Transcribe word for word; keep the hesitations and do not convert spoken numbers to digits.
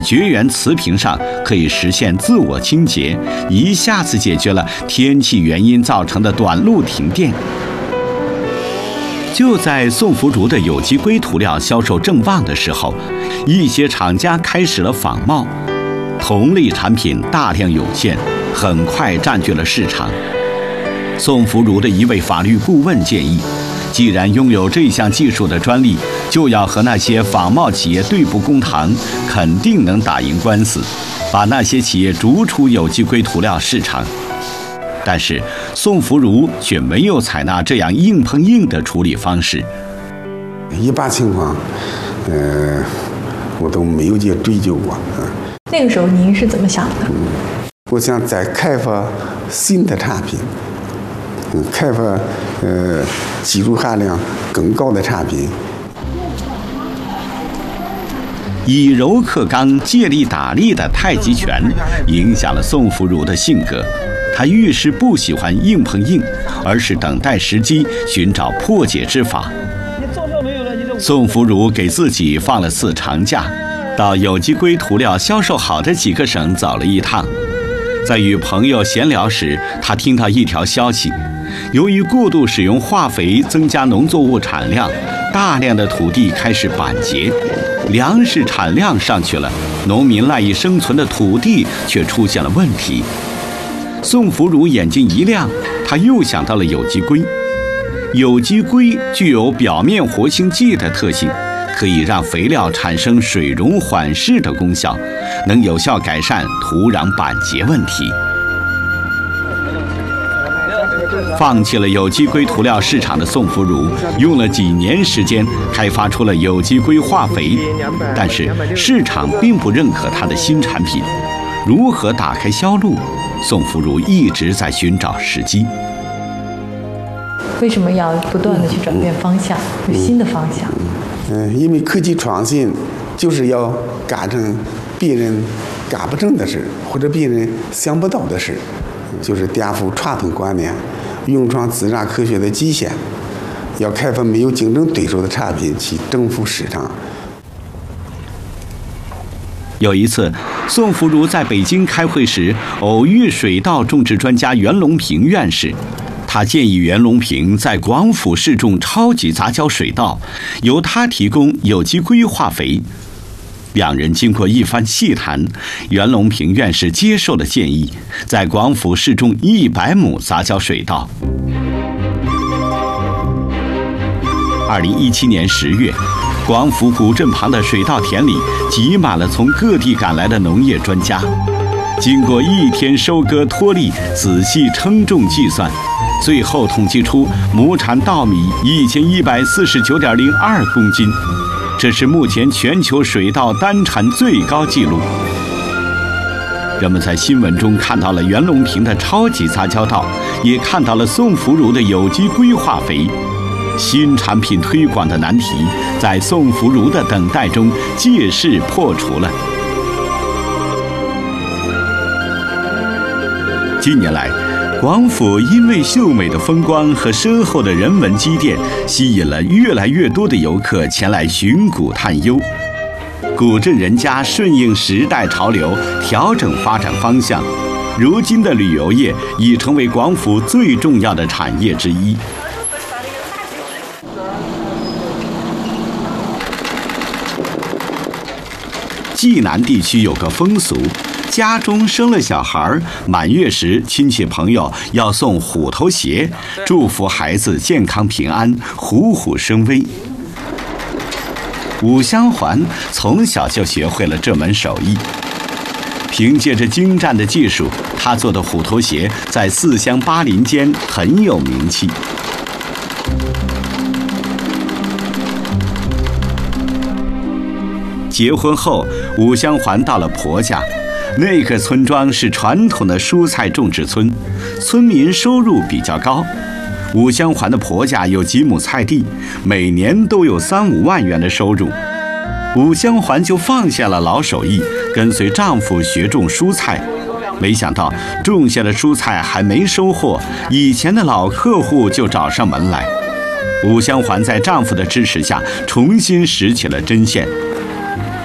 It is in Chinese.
绝缘瓷瓶上可以实现自我清洁，一下子解决了天气原因造成的短路停电。就在宋福竹的有机硅涂料销售正旺的时候，一些厂家开始了仿冒，同类产品大量涌现，很快占据了市场。宋福竹的一位法律顾问建议，既然拥有这项技术的专利，就要和那些仿冒企业对簿公堂，肯定能打赢官司，把那些企业逐出有机硅涂料市场。但是宋福竹却没有采纳这样硬碰硬的处理方式。 一般情况，呃，我都没有去追究过。嗯、 那个时候您是怎么想的？ 嗯、我想再开发新的产品，嗯、开发呃技术含量更高的产品。 以柔克刚、借力打力的太极拳影响了宋福竹的性格。他遇事不喜欢硬碰硬，而是等待时机，寻找破解之法。宋福竹给自己放了次长假，到有机硅涂料销售好的几个省走了一趟。在与朋友闲聊时，他听到一条消息：由于过度使用化肥增加农作物产量，大量的土地开始板结，粮食产量上去了，农民赖以生存的土地却出现了问题。宋福竹眼睛一亮，他又想到了有机硅。有机硅具有表面活性剂的特性，可以让肥料产生水溶缓释的功效，能有效改善土壤板结问题。放弃了有机硅涂料市场的宋福竹，用了几年时间开发出了有机硅化肥，但是市场并不认可他的新产品。如何打开销路？宋福竹一直在寻找时机。 为什么要不断的去转变方向，有新的方向？ 嗯，因为科技创新就是要干成别人干不成的事，或者别人想不到的事，就是颠覆传统观念，勇闯自然科学的极限，要开发没有竞争对手的产品去征服市场。 有一次，宋福竹在北京开会时，偶遇水稻种植专家袁隆平院士。他建议袁隆平在广府试种超级杂交水稻，由他提供有机硅化肥。两人经过一番细谈，袁隆平院士接受了建议，在广府试种一百亩杂交水稻。二零一七年十月，广府古镇旁的水稻田里挤满了从各地赶来的农业专家。经过一天收割脱粒，仔细称重计算，最后统计出亩产稻米一千一百四十九点零二公斤，这是目前全球水稻单产最高纪录。人们在新闻中看到了袁隆平的超级杂交稻，也看到了宋福竹的有机硅化肥。新产品推广的难题，在宋福竹的等待中借势破除了。近年来，广府因为秀美的风光和深厚的人文积淀，吸引了越来越多的游客前来寻古探幽。古镇人家顺应时代潮流，调整发展方向。如今的旅游业已成为广府最重要的产业之一。济南地区有个风俗，家中生了小孩，满月时亲戚朋友要送虎头鞋，祝福孩子健康平安，虎虎生威。武香环从小就学会了这门手艺，凭借着精湛的技术，他做的虎头鞋在四乡八邻间很有名气。结婚后，武香环到了婆家。那个村庄是传统的蔬菜种植村，村民收入比较高。武香环的婆家有几亩菜地，每年都有三五万元的收入。武香环就放下了老手艺，跟随丈夫学种蔬菜。没想到种下的蔬菜还没收获，以前的老客户就找上门来。武香环在丈夫的支持下，重新拾起了针线。